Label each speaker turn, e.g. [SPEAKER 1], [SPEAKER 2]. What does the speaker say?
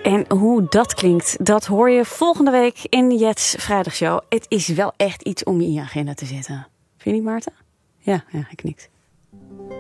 [SPEAKER 1] En hoe dat klinkt, dat hoor je volgende week in Jets Vrijdagshow. Het is wel echt iets om in je agenda te zetten. Vind je niet, Maarten? Ja, hij knikt.